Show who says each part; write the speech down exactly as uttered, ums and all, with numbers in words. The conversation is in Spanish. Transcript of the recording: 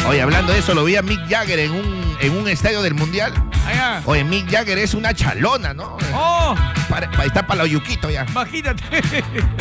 Speaker 1: Oye, hablando de eso, lo vi a Mick Jagger en un, en un estadio del Mundial.
Speaker 2: Allá.
Speaker 1: Oye, Mick Jagger es una chalona, ¿no?
Speaker 2: ¡Oh!
Speaker 1: Para, para, está para los yuquitos ya.
Speaker 2: Imagínate.